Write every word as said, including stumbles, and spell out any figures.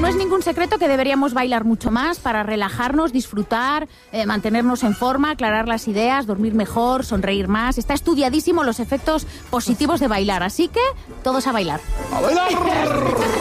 no es ningún secreto que deberíamos bailar mucho más para relajarnos, disfrutar, eh, mantenernos en forma, aclarar las ideas, dormir mejor, sonreír más. Está estudiadísimo los efectos positivos de bailar, así que todos a bailar. ¡A bailar!